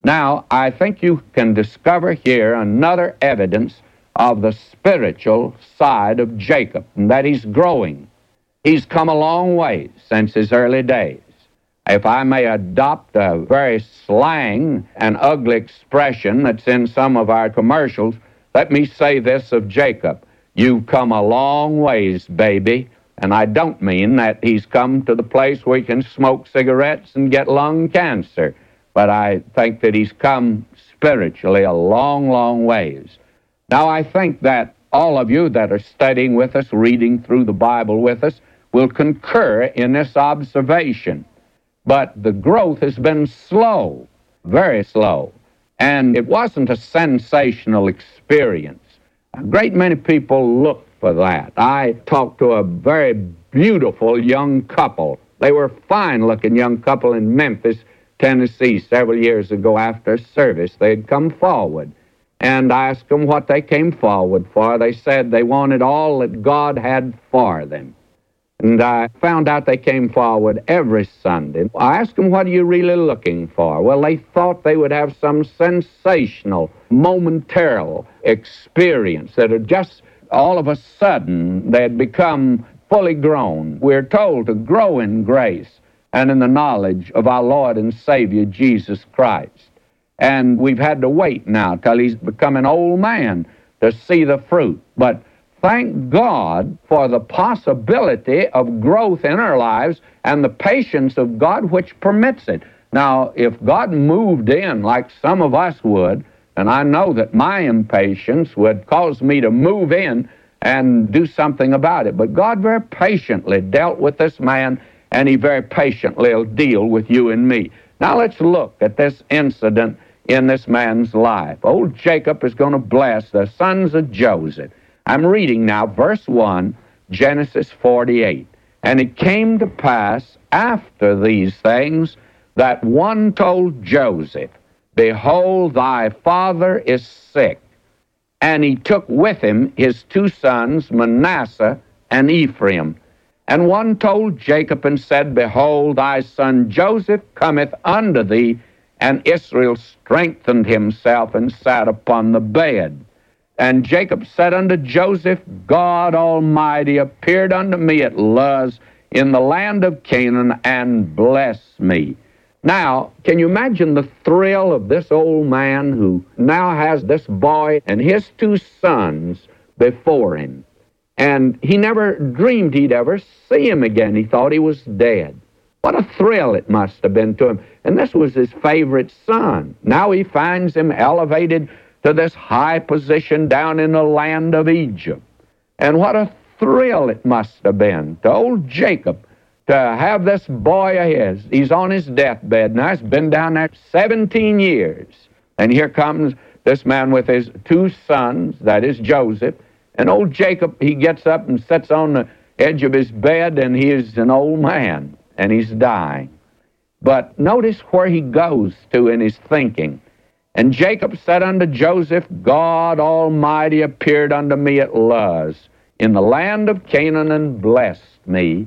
Now, I think you can discover here another evidence of the spiritual side of Jacob, and that he's growing. He's come a long way since his early days. If I may adopt a very slang and ugly expression that's in some of our commercials, let me say this of Jacob: you've come a long ways, baby. And I don't mean that he's come to the place where he can smoke cigarettes and get lung cancer, but I think that he's come spiritually a long, long ways. Now, I think that all of you that are studying with us, reading through the Bible with us, will concur in this observation. But the growth has been slow, very slow, and it wasn't a sensational experience. A great many people look for that. I talked to a very beautiful young couple. They were a fine-looking young couple in Memphis, Tennessee, several years ago after service. They had come forward, and I asked them what they came forward for. They said they wanted all that God had for them. And I found out they came forward every Sunday. I asked them, what are you really looking for? Well, they thought they would have some sensational, momentary experience that had just all of a sudden they had become fully grown. We're told to grow in grace and in the knowledge of our Lord and Savior, Jesus Christ. And we've had to wait now till he's become an old man to see the fruit. But thank God for the possibility of growth in our lives and the patience of God which permits it. Now, if God moved in like some of us would, and I know that my impatience would cause me to move in and do something about it, but God very patiently dealt with this man, and he very patiently will deal with you and me. Now, let's look at this incident in this man's life. Old Jacob is going to bless the sons of Joseph. I'm reading now verse 1, Genesis 48. And it came to pass after these things that one told Joseph, Behold, thy father is sick. And he took with him his two sons, Manasseh and Ephraim. And one told Jacob and said, Behold, thy son Joseph cometh unto thee. And Israel strengthened himself and sat upon the bed. And Jacob said unto Joseph, God Almighty appeared unto me at Luz in the land of Canaan and blessed me. Now, can you imagine the thrill of this old man who now has this boy and his two sons before him? And he never dreamed he'd ever see him again. He thought he was dead. What a thrill it must have been to him. And this was his favorite son. Now he finds him elevated to this high position down in the land of Egypt. And what a thrill it must have been to old Jacob to have this boy of his. He's on his deathbed now. He's been down there 17 years. And here comes this man with his two sons, that is Joseph. And old Jacob, he gets up and sits on the edge of his bed, and he is an old man, and he's dying. But notice where he goes to in his thinking. And Jacob said unto Joseph, God Almighty appeared unto me at Luz in the land of Canaan and blessed me.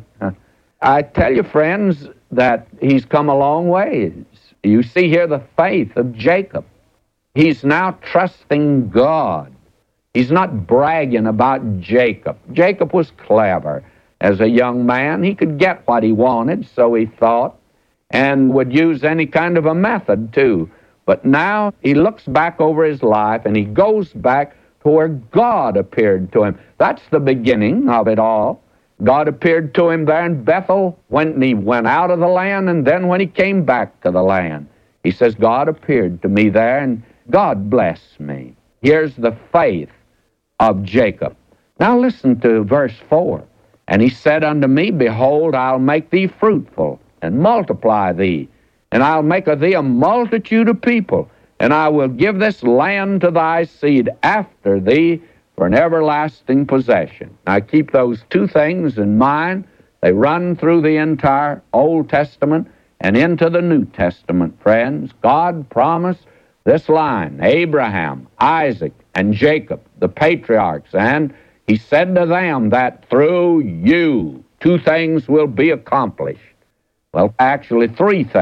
I tell you, friends, that he's come a long ways. You see here the faith of Jacob. He's now trusting God. He's not bragging about Jacob. Jacob was clever. As a young man, he could get what he wanted, so he thought, and would use any kind of a method, too. But now he looks back over his life, and he goes back to where God appeared to him. That's the beginning of it all. God appeared to him there in Bethel when he went out of the land, and then when he came back to the land. He says, God appeared to me there, and God blessed me. Here's the faith of Jacob. Now listen to verse 4. And he said unto me, Behold, I'll make thee fruitful, and multiply thee, and I'll make of thee a multitude of people, and I will give this land to thy seed after thee for an everlasting possession. Now keep those two things in mind. They run through the entire Old Testament and into the New Testament, friends. God promised this line, Abraham, Isaac, and Jacob, the patriarchs, and he said to them that through you two things will be accomplished. Well, actually three things.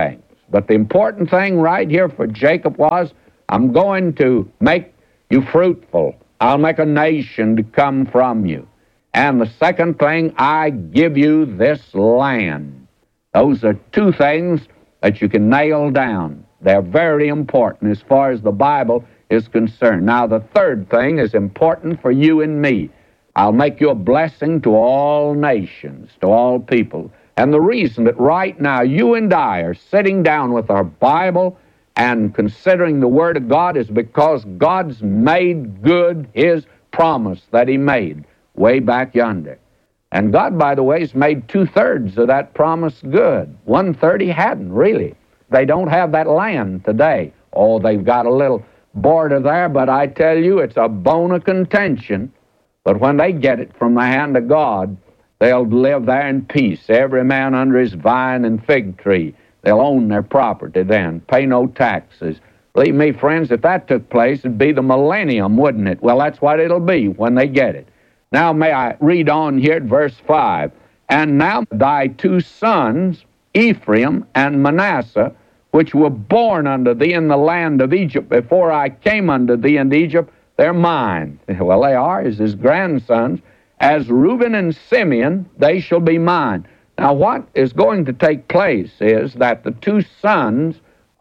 But the important thing right here for Jacob was, I'm going to make you fruitful. I'll make a nation to come from you. And the second thing, I give you this land. Those are two things that you can nail down. They're very important as far as the Bible is concerned. Now, the third thing is important for you and me. I'll make you a blessing to all nations, to all people. And the reason that right now you and I are sitting down with our Bible and considering the Word of God is because God's made good His promise that He made way back yonder. And God, by the way, has made 2/3 of that promise good. 1/3 He hadn't, really. They don't have that land today. Oh, they've got a little border there, but I tell you, it's a bone of contention. But when they get it from the hand of God, they'll live there in peace, every man under his vine and fig tree. They'll own their property then, pay no taxes. Believe me, friends, if that took place, it'd be the millennium, wouldn't it? Well, that's what it'll be when they get it. Now, may I read on here at verse 5. And now thy 2 sons, Ephraim and Manasseh, which were born unto thee in the land of Egypt before I came unto thee into Egypt, they're mine. Well, they are, as his grandsons. As Reuben and Simeon, they shall be mine. Now, what is going to take place is that the 2 sons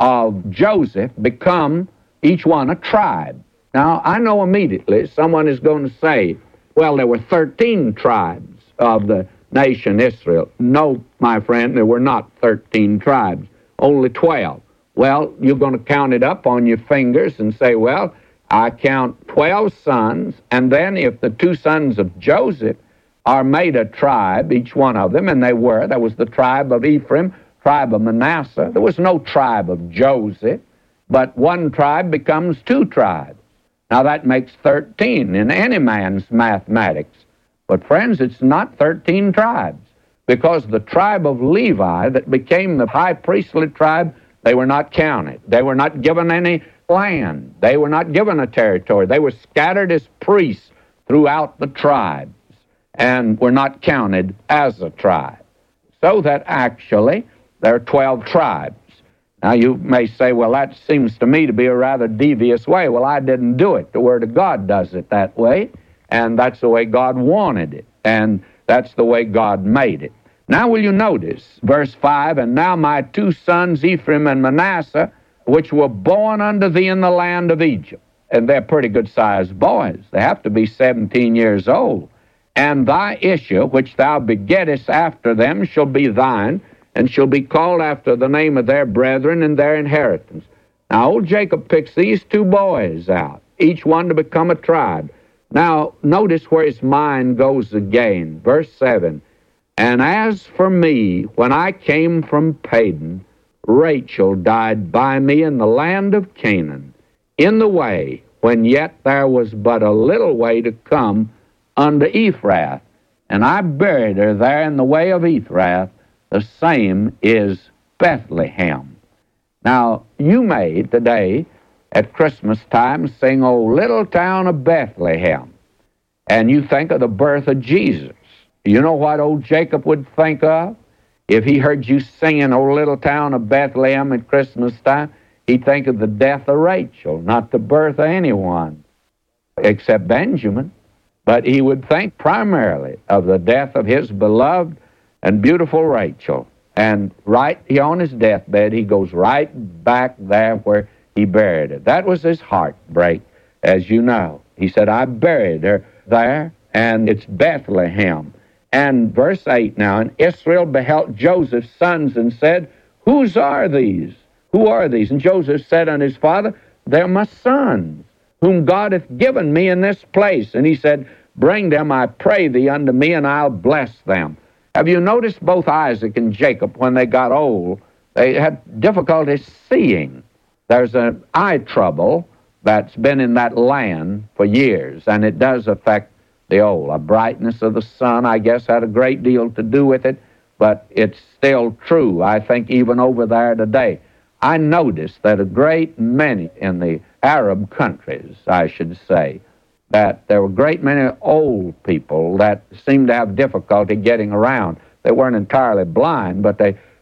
of Joseph become each one a tribe. Now, I know immediately someone is going to say, well, there were 13 tribes of the nation Israel. No, my friend, there were not 13 tribes, only 12. Well, you're going to count it up on your fingers and say, well, I count 12 sons, and then if the 2 sons of Joseph are made a tribe, each one of them, and there was the tribe of Ephraim, tribe of Manasseh. There was no tribe of Joseph, but one tribe becomes 2 tribes. Now that makes 13 in any man's mathematics. But friends, it's not 13 tribes, because the tribe of Levi that became the high priestly tribe, they were not counted. They were not given any land. They were not given a territory. They were scattered as priests throughout the tribes and were not counted as a tribe. So that actually there are 12 tribes. Now you may say, well, that seems to me to be a rather devious way. Well, I didn't do it. The Word of God does it that way, and that's the way God wanted it, and that's the way God made it. Now will you notice, verse 5, and now my 2 sons, Ephraim and Manasseh, which were born unto thee in the land of Egypt. And they're pretty good-sized boys. They have to be 17 years old. And thy issue, which thou begettest after them, shall be thine, and shall be called after the name of their brethren and their inheritance. Now, old Jacob picks these 2 boys out, each one to become a tribe. Now, notice where his mind goes again. Verse 7, and as for me, when I came from Padan, Rachel died by me in the land of Canaan, in the way, when yet there was but a little way to come unto Ephrath, and I buried her there in the way of Ephrath. The same is Bethlehem. Now, you may today, at Christmas time, sing, "O Little Town of Bethlehem," and you think of the birth of Jesus. You know what old Jacob would think of? If he heard you singing "O Little Town of Bethlehem" at Christmas time, he'd think of the death of Rachel, not the birth of anyone, except Benjamin. But he would think primarily of the death of his beloved and beautiful Rachel. And right on his deathbed, he goes right back there where he buried her. That was his heartbreak, as you know. He said, I buried her there, and it's Bethlehem. And verse 8 now, and Israel beheld Joseph's sons and said, whose are these? Who are these? And Joseph said unto his father, they're my sons, whom God hath given me in this place. And he said, bring them, I pray thee, unto me, and I'll bless them. Have you noticed both Isaac and Jacob, when they got old, they had difficulty seeing? There's an eye trouble that's been in that land for years, and it does affect the old. The brightness of the sun, I guess, had a great deal to do with it, but it's still true, I think, even over there today. I noticed that a great many in the Arab countries, I should say, that there were a great many old people that seemed to have difficulty getting around. They weren't entirely blind, but they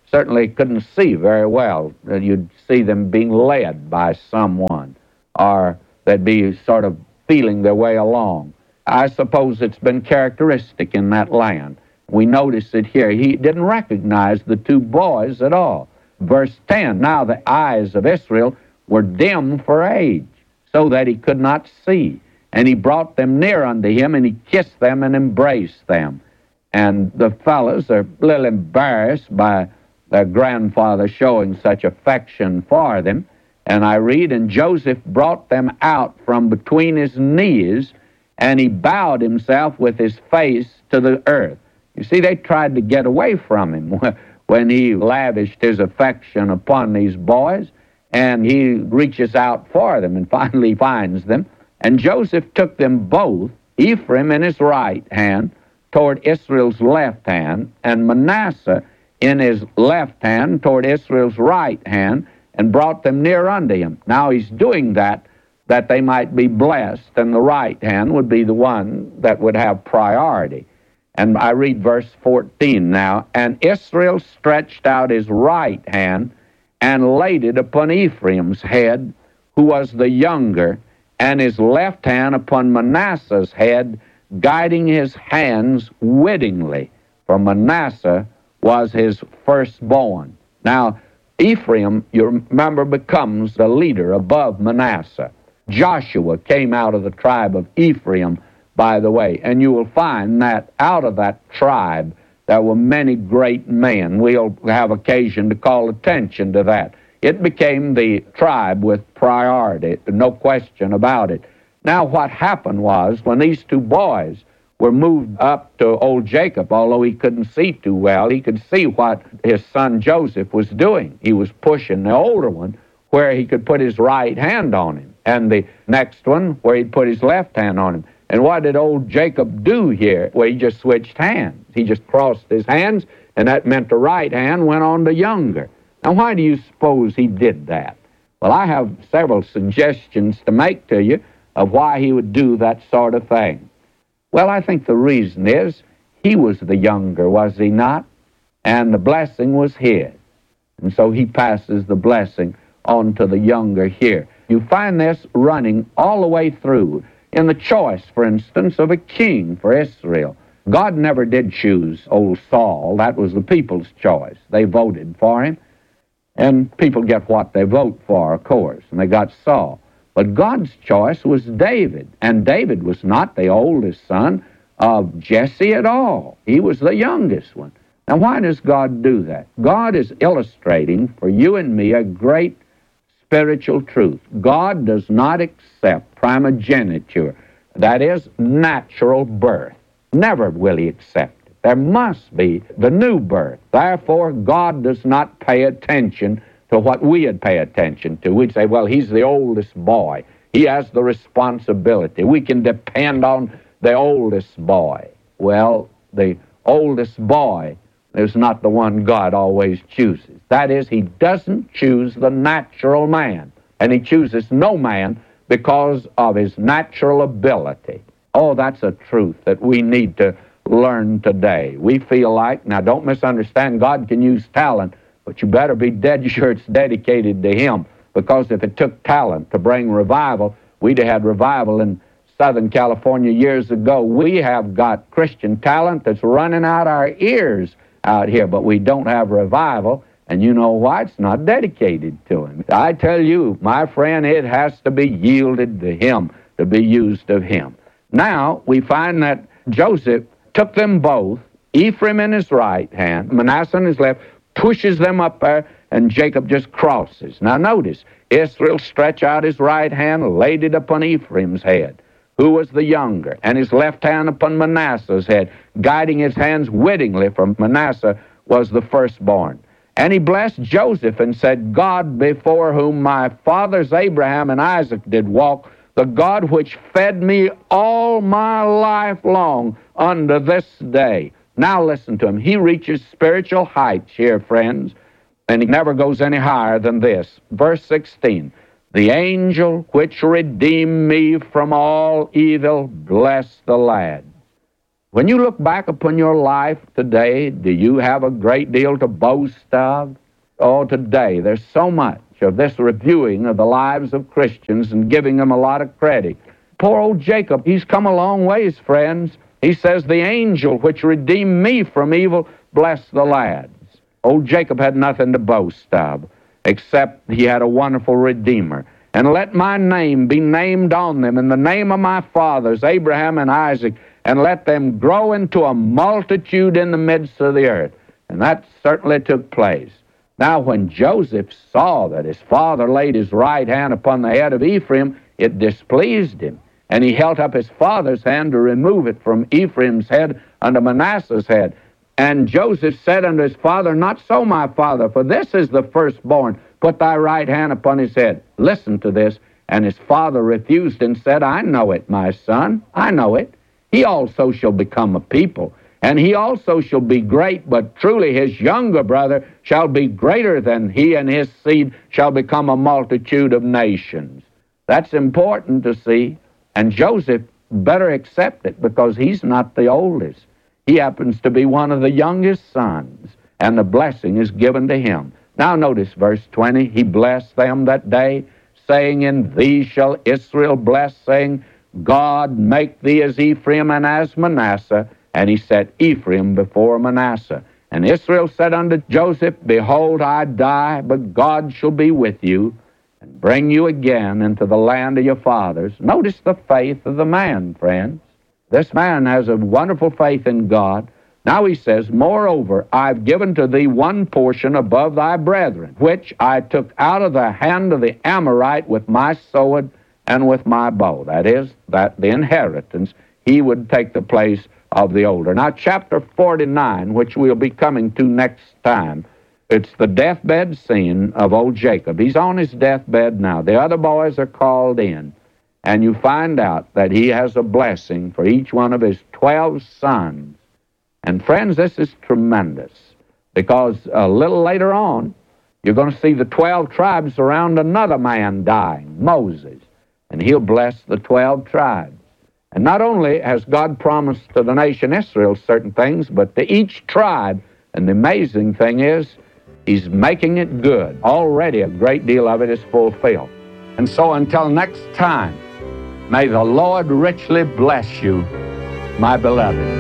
certainly couldn't see very well. You'd see them being led by someone, or they'd be sort of feeling their way along. I suppose it's been characteristic in that land. We notice it here. He didn't recognize the two boys at all. Verse 10, now the eyes of Israel were dim for age, so that he could not see. And he brought them near unto him, and he kissed them and embraced them. And the fellows are a little embarrassed by their grandfather showing such affection for them. And I read, and Joseph brought them out from between his knees, and he bowed himself with his face to the earth. You see, they tried to get away from him when he lavished his affection upon these boys, and he reaches out for them and finally finds them. And Joseph took them both, Ephraim in his right hand, toward Israel's left hand, and Manasseh in his left hand toward Israel's right hand, and brought them near unto him. Now he's doing that they might be blessed, and the right hand would be the one that would have priority. And I read verse 14 now, and Israel stretched out his right hand and laid it upon Ephraim's head, who was the younger, and his left hand upon Manasseh's head, guiding his hands wittingly, for Manasseh was his firstborn. Now, Ephraim, you remember, becomes the leader above Manasseh. Joshua came out of the tribe of Ephraim, by the way, and you will find that out of that tribe there were many great men. We'll have occasion to call attention to that. It became the tribe with priority, no question about it. Now what happened was, when these two boys were moved up to old Jacob, although he couldn't see too well, he could see what his son Joseph was doing. He was pushing the older one where he could put his right hand on him, and the next one where he'd put his left hand on him. And what did old Jacob do here? Well, he just switched hands. He just crossed his hands, and that meant the right hand went on to younger. Now, why do you suppose he did that? Well, I have several suggestions to make to you of why he would do that sort of thing. Well, I think the reason is he was the younger, was he not? And the blessing was his. And so he passes the blessing on to the younger here. You find this running all the way through. In the choice, for instance, of a king for Israel, God never did choose old Saul. That was the people's choice. They voted for him. And people get what they vote for, of course, and they got Saul. But God's choice was David, and David was not the oldest son of Jesse at all. He was the youngest one. Now, why does God do that? God is illustrating for you and me a great spiritual truth. God does not accept primogeniture, that is, natural birth. Never will he accept. There must be the new birth. Therefore, God does not pay attention to what we'd pay attention to. We'd say, well, he's the oldest boy. He has the responsibility. We can depend on the oldest boy. Well, the oldest boy is not the one God always chooses. That is, he doesn't choose the natural man, and he chooses no man because of his natural ability. Oh, that's a truth that we need to learn today. We feel like, now don't misunderstand, God can use talent, but you better be dead sure it's dedicated to him, because if it took talent to bring revival, we'd have had revival in Southern California years ago. We have got Christian talent that's running out our ears out here, but we don't have revival, and you know why? It's not dedicated to him. I tell you, my friend, it has to be yielded to him, to be used of him. Now, we find that Joseph took them both, Ephraim in his right hand, Manasseh in his left, pushes them up there, and Jacob just crosses. Now notice, Israel stretched out his right hand, laid it upon Ephraim's head, who was the younger, and his left hand upon Manasseh's head, guiding his hands wittingly, for Manasseh was the firstborn. And he blessed Joseph and said, God before whom my fathers Abraham and Isaac did walk, the God which fed me all my life long unto this day. Now listen to him. He reaches spiritual heights here, friends, and he never goes any higher than this. Verse 16, the angel which redeemed me from all evil, bless the lad. When you look back upon your life today, do you have a great deal to boast of? Oh, today, there's so much of this reviewing of the lives of Christians and giving them a lot of credit. Poor old Jacob, he's come a long ways, friends. He says, the angel which redeemed me from evil, bless the lads. Old Jacob had nothing to boast of, except he had a wonderful Redeemer. And let my name be named on them in the name of my fathers, Abraham and Isaac, and let them grow into a multitude in the midst of the earth. And that certainly took place. Now, when Joseph saw that his father laid his right hand upon the head of Ephraim, it displeased him. And he held up his father's hand to remove it from Ephraim's head unto Manasseh's head. And Joseph said unto his father, not so, my father, for this is the firstborn. Put thy right hand upon his head. Listen to this. And his father refused and said, I know it, my son, I know it. He also shall become a people, and he also shall be great, but truly his younger brother shall be greater than he, and his seed shall become a multitude of nations. That's important to see, and Joseph better accept it because he's not the oldest. He happens to be one of the youngest sons, and the blessing is given to him. Now notice verse 20, he blessed them that day, saying, in thee shall Israel bless, saying, God make thee as Ephraim and as Manasseh. And he set Ephraim before Manasseh. And Israel said unto Joseph, behold, I die, but God shall be with you, and bring you again into the land of your fathers. Notice the faith of the man, friends. This man has a wonderful faith in God. Now he says, moreover, I've given to thee one portion above thy brethren, which I took out of the hand of the Amorite with my sword and with my bow. That is, that the inheritance, he would take the place of the older. Now, chapter 49, which we'll be coming to next time, it's the deathbed scene of old Jacob. He's on his deathbed now. The other boys are called in, and you find out that he has a blessing for each one of his 12 sons. And friends, this is tremendous, because a little later on, you're going to see the 12 tribes around another man dying, Moses. And he'll bless the 12 tribes. And not only has God promised to the nation Israel certain things, but to each tribe. And the amazing thing is, he's making it good. Already a great deal of it is fulfilled. And so until next time, may the Lord richly bless you, my beloved.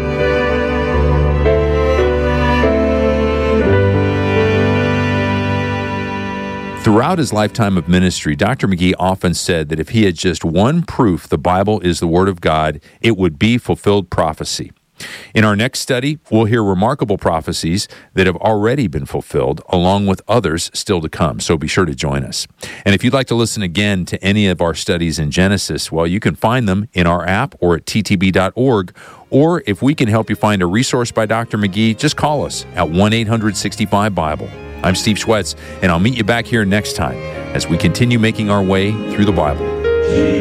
Throughout his lifetime of ministry, Dr. McGee often said that if he had just one proof the Bible is the Word of God, it would be fulfilled prophecy. In our next study, we'll hear remarkable prophecies that have already been fulfilled, along with others still to come, so be sure to join us. And if you'd like to listen again to any of our studies in Genesis, well, you can find them in our app or at ttb.org, or if we can help you find a resource by Dr. McGee, just call us at 1-800-65-BIBLE. I'm Steve Schwetz, and I'll meet you back here next time as we continue making our way through the Bible.